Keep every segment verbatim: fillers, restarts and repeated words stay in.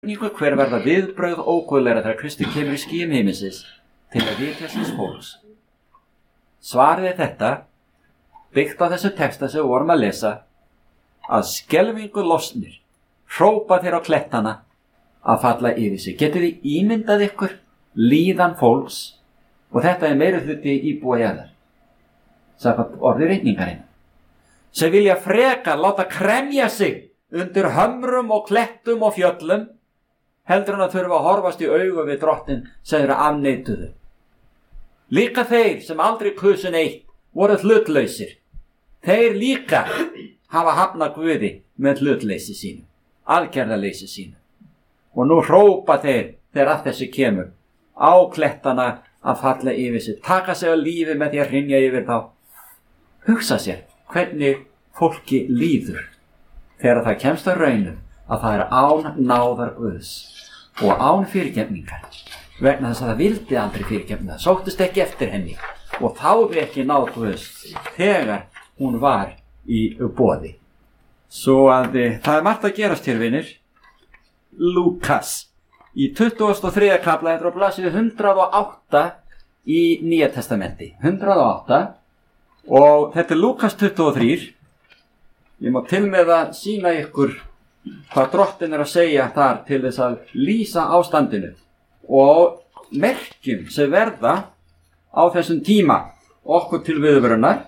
Hver verða viðbrögð óguðlegra þegar Kristur kemur í skýjum himinsins til að vitja síns fólks? Svarið er þetta, byggt á þessu texta sem við vorum að lesa, að skelfingu losnir, hrópa þeir á klettana að falla yfir sig. Getið þið ímyndað ykkur líðan fólks, og þetta er meiri hluti íbúa jarðar, samkvæmt orði ritningarinn, sem vilja frekar láta kremja sig undir hömrum og klettum og fjöllum, heldur hann að þurfa að horfast í augu við drottin sem eru afneituðu. Líka þeir sem aldrei kusu neitt voru hlutlausir. Þeir líka hafa hafnað Guði með hlutleysi sínu, aðgerðaleysi sínu. Og nú hrópa þeir þegar að þessu kemur á klettana að falla yfir sig, taka sig á lífi með því að hrynja yfir þá. Hugsa sér hvernig fólki líður þegar það kemst að raunum að það er án náðar Guðs og án fyrirgefningar, vegna þess að það vildi aldrei fyrirgefna, sóttist ekki eftir henni og þáði ekki náð Guðs þegar hún var í boði. Svo að e, það er margt að gerast hér, vinir. Lúkas í tuttugasta og þriðja kafla, þetta er á blaðsíðu hundrað og átta í Nýja testamenti, hundrað og átta, og þetta er Lúkas tuttugu og þrjú. Ég má til með að sýna ykkur hvað drottin er að segja þar til þess að lýsa ástandinu og merkjum sem verða á þessum tíma okkur til viðvörunar.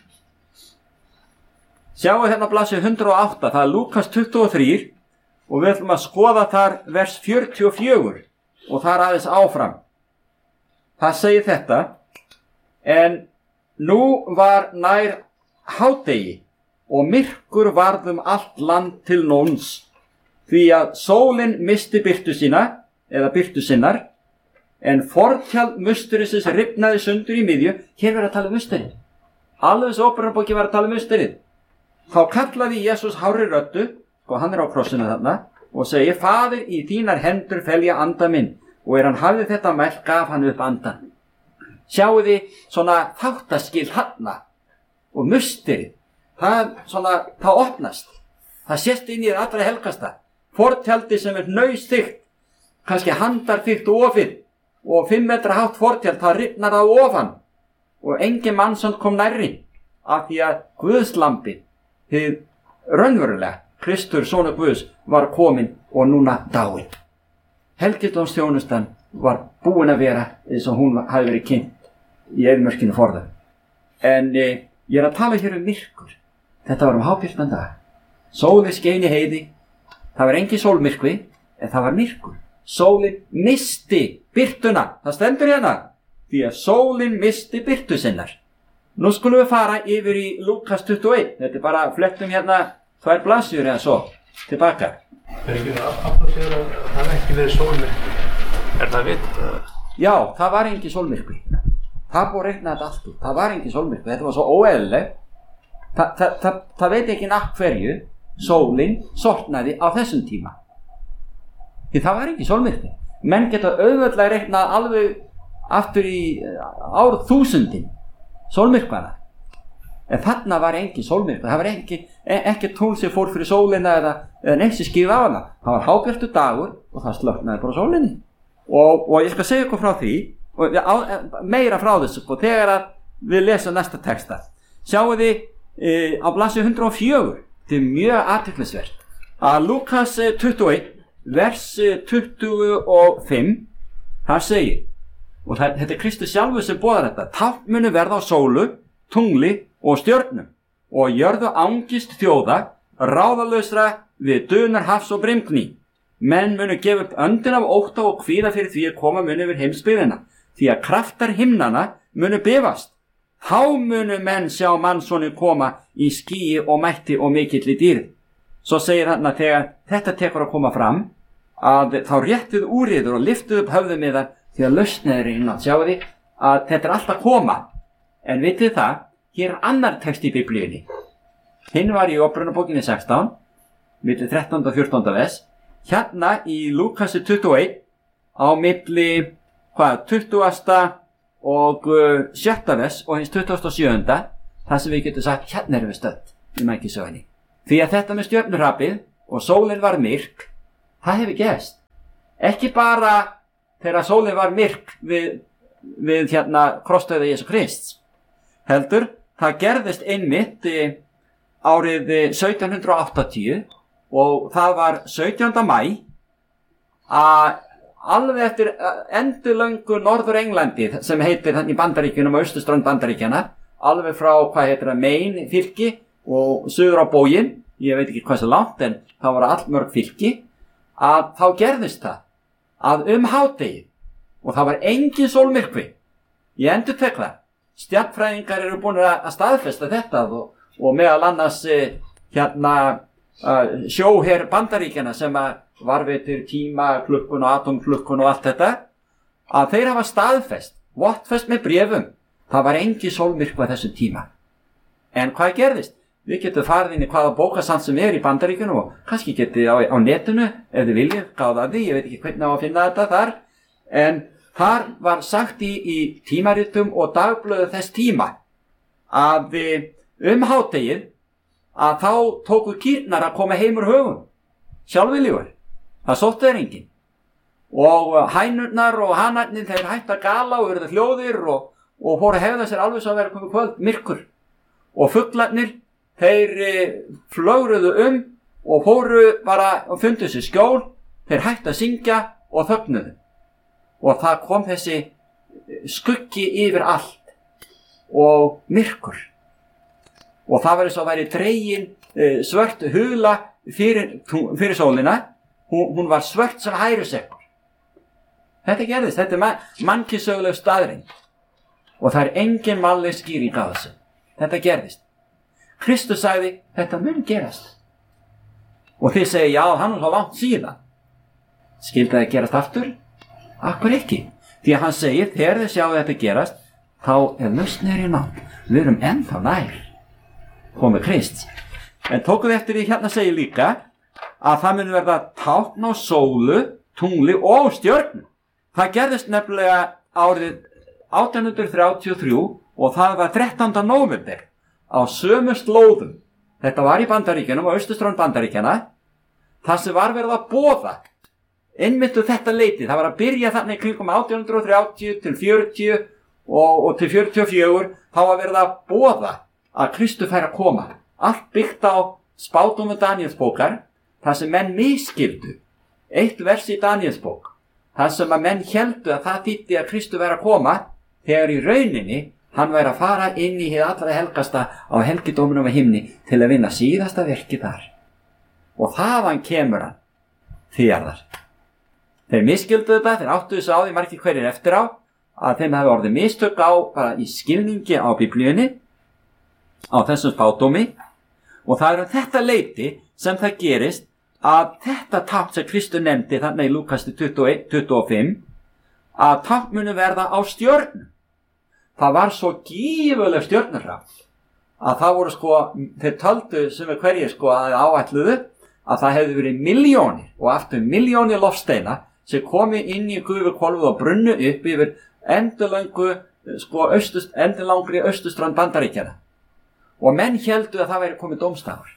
Sjáu hérna blaðsíðu hundrað og átta, það er Lúkas tuttugu og þrjú og við ætlum að skoða þar vers fjörutíu og fjögur og þar aðeins áfram. Það segir þetta: en nú var nær hádegi og myrkur varð um allt land til nóns, því að sólin misti birtu sína, eða birtu sinnar, en fortjald musturisins rifnaði sundur í miðju. Hér verður að tala um musturinn. Alveg þessu óperubóki var að tala um musturinn. Þá kallaði Jesús hárri röddu, og hann er á krossinu þarna, og segir: Faðir, í þínar hendur fel ég anda minn. Og er hann hafði þetta mælt, gaf hann upp andan. Sjáu þið svona þáttaskil hana og musturinn. Það, svona, það opnast. Það sést inn í þér allra helgasta. Fortjaldi sem er hnausþykkt, kannski handarþykkt ofið, og fimm metra hátt fortjald, það rifnar á ofan. Og engin mannsönd kom nærri, af því að Guðslambi, hið raunverulega, Kristur, sonur Guðs, var komin og núna dáinn. Helgidómsþjónustan var búin að vera eins og hún hafi verið kynnt í eyðimörkinu forðum. En e, ég er að tala hér um myrkur. Þetta var um hábjartan dag. Sólin skein í heiði. Það var engin sólmyrkvi, en það var myrkur. Sólin misti birtuna. Það stendur hérna. Því að sólin misti birtu sinnar. Nú skulum við fara yfir í Lúkas tuttugu og eitt. Þetta er bara flettum hérna tvær blaðsíður eða svo. Tilbaka. Er ekki aftur sér að það er ekki verið sólmyrkvi? Er það vitað? Já, það var engin sólmyrkvi. Það búið að reikna þetta allt út. Það var engin sólmyrkvi. Þetta var svo óeðlileg. Þa, það, það, það veit ekki nafn hverju sólin sortnaði á þessum tíma. Því það var ekki sólmyrkvi. Menn geta auðveldlega reiknað alveg aftur í ár þúsundin sólmyrkvana. En þarna var engin sólmyrkvi. Það var ekki, ekki tún sem fór fyrir sólina eða, eða neitt sem skýrði á hana. Það var hábjartur dagur og það slöknaði bara sólinni. Og, og ég skal segja ykkur frá því, og á, meira frá þessu, og þegar að við lesum næsta texta. Sjáu þið E, á blaðsíðu hundrað og fjögur, þetta er mjög athyglisvert, að Lúkas tuttugu og eitt, vers tuttugu og fimm, það segir, og það, þetta er Kristus sjálfur sem boðar þetta: tákn munu verða á sólu, tungli og stjörnum, og jörðu angist þjóða, ráðalausra við dunar hafs og brimgný. Menn munu gefa upp öndin af ótta og kvíða fyrir því að koma munu yfir heimsbyggðina, því að kraftar himnana munu bifast. Þá munu menn sjá mannssonin koma í skýi og mætti og mikilli dýrð. Svo segir hann að þegar þetta tekur að koma fram, að þá réttið úriður og liftið upp höfðum yðar því að lausnið er inn að sjá því að þetta er alltaf að koma. En vitið það, hér er annar text í Biblíunni. Hinn var í Óperunarbókinni sextán, milli þrettánda og fjórtánda vers. Hérna í Lúkasi tuttugu og eitt, á milli, hvað, tuttugasta og uh, sjötta vers og hins tuttugasta og sjöunda, þar sem við getum sagt: hérna erum við stödd í mækisögunni. Því að þetta með stjörnuhrapið og sólin var myrk, það hefur gerst. Ekki bara þegar sólin var myrk við, við hérna krossdauða Jesú Krists, heldur það gerðist einmitt árið sautján hundrað áttatíu og það var sautjánda maí að alveg eftir endilöngu Norður Englandi sem heitir þannig í Bandaríkjunum og austurströnd Bandaríkjana, alveg frá, hvað heitir það, Maine fylki og suður á bóginn, ég veit ekki hvað svo langt en það var allmörg fylki, að þá gerðist það að um hádegi, og það var engin sólmyrkvi, ég endurtek það, stjarnfræðingar eru búin að staðfesta þetta og, og meðal annars eh, hérna uh, sjóher Bandaríkjana sem að varveitir tíma, klukkun og atomklukkun og allt þetta, að þeir hafa staðfest, vottfest með bréfum, það var engin sólmyrkva þessum tíma. En hvað gerðist? Við getum farið inn í hvaða bókasafn sem er í Bandaríkjunum og kannski getið á, á netinu ef þið viljið gáða því, ég veit ekki hvernig á að finna þetta þar, en þar var sagt í, í tímaritum og dagblöðu þess tíma að um hádegið að þá tóku kýrnar að koma heim úr höfum, sjálfviljúir, það sóttu þeir enginn og hænurnar og hanarnir þeir hættu að gala og verðu hljóðir og, og fóru að hefða sér alveg svo að vera komið kvöld myrkur og fuglarnir þeir flögruðu um og fóru bara og fundu sér skjól, þeir hættu að syngja og þögnuðu. Og það kom þessi skuggi yfir allt og myrkur. Og það var eins og væri dregin svört hula fyrir, fyrir sólina, hún, hún var svört sem hærusekkur. Þetta gerðist, þetta er man, mannkynssöguleg staðreynd. Og það er engin mannleg skýring á þessu. Þetta gerðist. Kristus sagði, þetta mun gerast. Og þið segi, já, hann er svo langt síðan. Skyldi það gerast aftur? Akkur ekki. Því að hann segir, þegar þið sjáu þetta gerast, þá er lausnir í nátt. Við erum ennþá nær. Komið Krists. En tókuð eftir því hérna segir líka, að það mun verða tákn á sólu, tungli og stjörnu. Það gerðist nefnilega árið átján hundruð þrjátíu og þrjú og það var þrettánda nóvember. Á sömu slóðum, þetta var í Bandaríkjunum og austurströnd Bandaríkjana, það sem var verið að boða, einmitt um þetta leyti, það var að byrja þannig kringum átján hundruð þrjátíu til fjörutíu og, og til fjörutíu og fjögur, þá var verið að boða að Kristur færi að koma. Allt byggt á spádómum Daníelsbókar, það sem menn misskildu, eitt vers í Daníelsbók, það sem að menn héldu að það þýddi að Kristur væri að koma, þegar í rauninni hann væri að fara inn í hið allra helgasta á helgidóminum á himni til að vinna síðasta verki þar. Og þaðan kemur hann þér. Þeir misskildu þetta, þeir áttuðu sig á því margir hverjir eftir á, að þeim hefði orðið mistök á bara í skilningi á Biblíunni, á þessum spádómi, og það er um þetta leyti sem það gerist að þetta tákn sem Kristur nefndi þarna í Lúkasti tuttugu og eitt tuttugu og fimm, að tákn muni verða á stjörnu. Það var svo gífurleg stjörnuhrap að það voru sko, þeir töldu sem er hverjir sko að áætluðu að það hefði verið milljónir og aftur milljónir loftsteina sem komi inn í gufuhvolfið og brunnu upp yfir endilöngu sko austust, endilangri austurströnd Bandaríkjana. Og menn héldu að það væri komið dómstafur.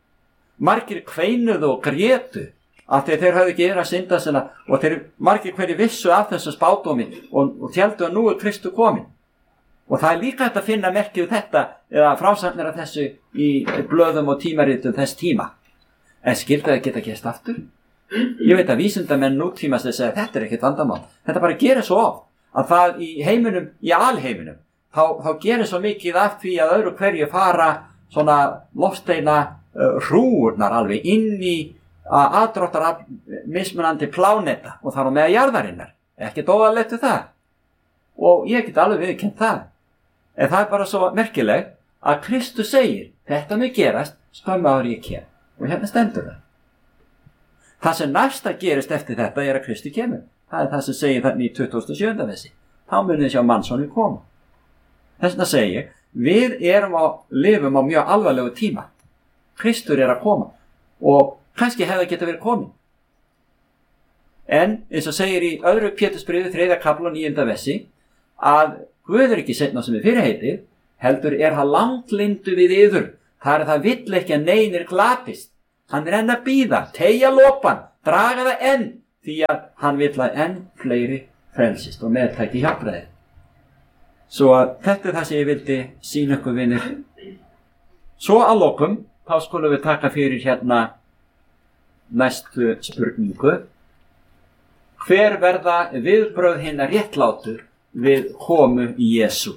Margir kveinuðu og grétu að þeir, þeir höfðu ekki yfir að synda sinna og þeir margir hverjir vissu af þessu spádómi og, og héldu að nú er Kristur kominn. Og það er líka hægt að finna merkið um þetta eða frásagnir af þessu í blöðum og tímaritum þess tíma. En skyldi það geta gerst aftur? Ég veit að vísindamenn nútíma sem segja þetta er ekkert vandamál. Þetta bara gerir svo oft að það í heiminum, í alheiminum, þá, þá gerir svo mikið af því að öðru hverju fara svona loftsteina uh, hrúurnar alveg inn í uh, aðdráttar af mismunandi pláneta og þar á meða jarðarinnar. Ekkert óvarlegt við það. Og ég get alveg viðurkennt það. En það er bara svo merkilegt að Kristus segir, þetta mun gerast skömmu áður ég kem. Og hérna stendur það. Það sem næsta gerist eftir þetta er að Kristur kemur. Það er það sem segir þannig í tuttugasta og sjöunda versi. Þá munið þið sjá mannsonur koma. Þess vegna segir, við erum á, lifum á mjög alvarlegu tíma. Kristur er að koma. Og kannski hefði það geta verið komin. En eins og segir í öðru Pétursbréfi þriðja kafla níunda versi, að Guð er ekki seinna sem við fyrirheitir, heldur er hann langlindu við yður. Það er það vill ekki að neinir glatist. Hann er enn að bíða, teygja lopan, draga það enn, því að hann vill að enn fleiri frelsist og meðtæki hjálpræði. Svo að þetta er það sem ég vildi sýna ykkur, vinir. Svo að lokum, þá skulum við taka fyrir hérna næstu spurningu. Hver verða viðbrögð hinna réttlátur við komu Jesú?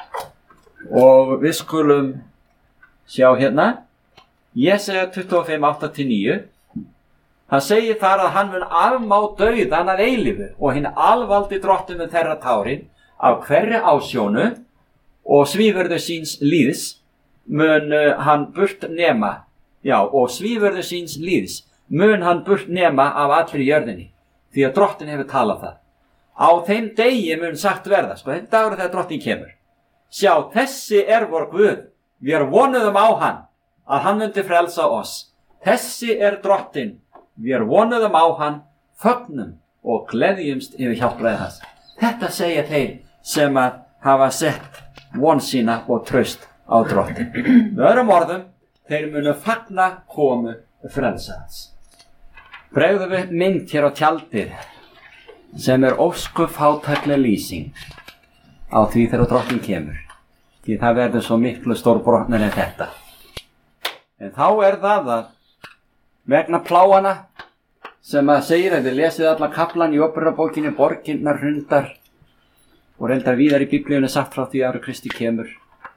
Og við skulum sjá hérna, Jesaja tuttugu og fimm, átta til níu. Það segir þar að hann mun afmá dauðan að eilífu og hinn alvaldi drottinn mun þeirra tárin af hverri ásjónu og svífurðu síns líðs mun hann burt nema, já, og svífurðu síns líðs mun hann burt nema af allri jörðinni, því að drottinn hefur talað það. Á þeim degi mun sagt verða, sko, þetta dagur þegar drottinn kemur. Sjá, þessi er vor Guð, við vonuðum á hann, að hann myndi frelsa oss. Þessi er drottinn, við vonuðum á hann, fögnum og gleðjumst yfir hjálpræði hans. Þetta segja þeir sem að hafa sett von sína og traust á drottinn. Með öðrum orðum, þeir munu fagna komu frelsa hans. Bregðum við mynd hér á tjaldið sem er óskufátækleg lýsing á því þegar drottinn kemur. Því það verður svo miklu stórbrotnar en þetta. En þá er það að vegna pláana sem að segir að þið lesið allan kaflan í Óperubókinni, borginnar hrundar og reyndar víðar í Biblíunni sagt frá því ári Kristi kemur.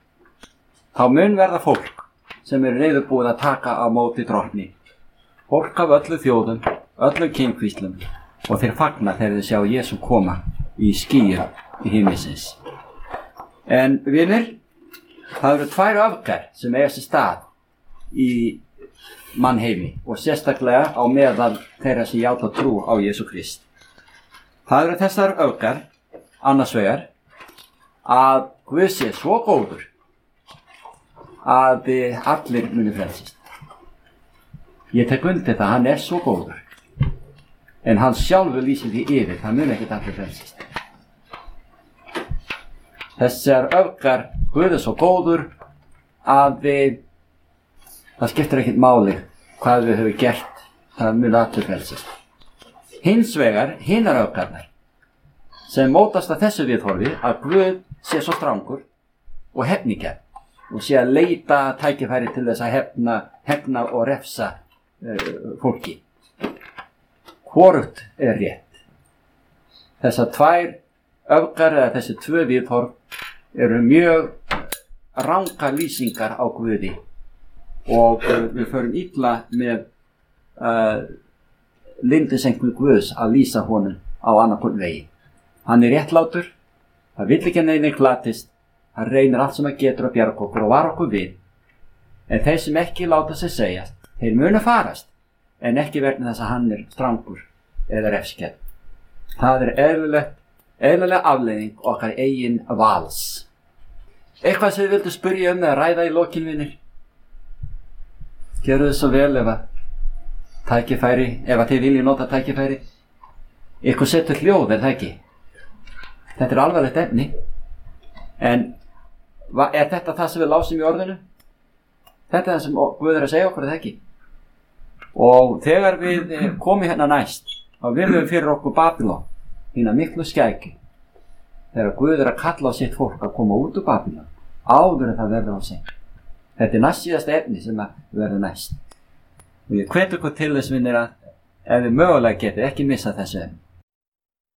Þá mun verða fólk sem er reiðubúið að taka á móti drottni. Fólk af öllu þjóðum, öllum kynkvíslum og þeir fagna þegar þeir sjá Jesú koma í skýjum í himmisins. En vinir, það eru tvær öfgar sem eiga sér stað í mannheimi og sérstaklega á meðal þeirra sem játa trú á Jesú Krist. Það eru þessar öfgar, annars vegar, að Guð sé svo góður að allir muni frelsast. Ég tek undir það, hann er svo góður, en hann sjálfur lýsir því yfir, það muni ekkert allir frelsast. Þessar öfgar, Guð er svo góður að við það skiptir ekkert máli hvað við höfum gert, það mun allir frelsast. Hins vegar, hinar öfgarnar, sem mótast að þessu viðhorfi að Guð sé svo strangur og hefnigjarn og sé að leita tækifæri til þess að hefna, hefna og refsa uh, fólki. Hvorugt er rétt. Þessar tvær öfgar eða þessi tvö viðhorf eru mjög ranga lýsingar á Guði. Og við förum illa með uh, lindisengu Guðs að lýsa honum á annarkvörn vegi. Hann er réttlátur, það vill ekki neina glatist, hann reynir allt sem hann getur að bjarga okkur og var okkur við. En þeir sem ekki láta sig segjast, þeir munu farast, en ekki vegna þess að hann er strangur eða refskjær. Það er eðlilegt, eðlileg afleiðing okkar eigin vals. Eitthvað sem þið vildu spyrja um eða ræða í lokin, vinir? Gerðu þið svo vel ef að tækifæri, ef að þið viljið nota tækifæri. Ykkur setur hljóð, er það ekki? Þetta er alvarlegt efni. En er þetta það sem við lásum í orðinu? Þetta er það sem Guð er að segja okkur, er það ekki? Og þegar við komum hérna næst, þá viljum við fyrir okkur Babylon, hína miklu skæki. Þegar Guð er að kalla á sitt fólk að koma út úr Babylon, áður en það verður á sig. Þetta er næst síðasta efni sem að verður næst. Og ég hvet ykkur til þess, vinir, að ef við mögulega getið ekki missa þessu efni.